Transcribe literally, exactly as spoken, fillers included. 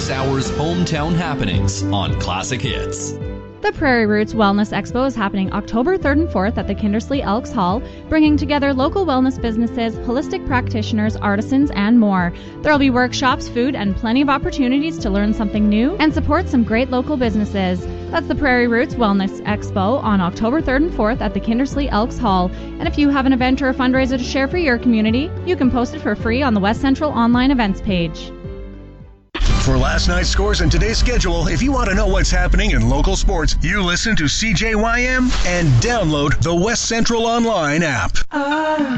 this hour's hometown happenings on Classic Hits. The Prairie Roots Wellness Expo is happening October third and fourth at the Kindersley Elks Hall, bringing together local wellness businesses, holistic practitioners, artisans, and more. There will be workshops, food, and plenty of opportunities to learn something new and support some great local businesses. That's the Prairie Roots Wellness Expo on October third and fourth at the Kindersley Elks Hall. And if you have an event or a fundraiser to share for your community, you can post it for free on the West Central online events page. For last night's scores and today's schedule, if you want to know what's happening in local sports, you listen to C J Y M and download the West Central Online app. Ah.